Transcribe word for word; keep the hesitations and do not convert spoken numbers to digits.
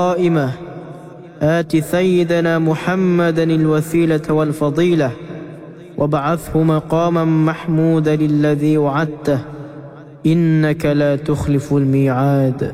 قائمة آت سيدنا محمدا الوسيلة والفضيلة وابعثه مقاما محمودا الذي وعدته إنك لا تخلف الميعاد.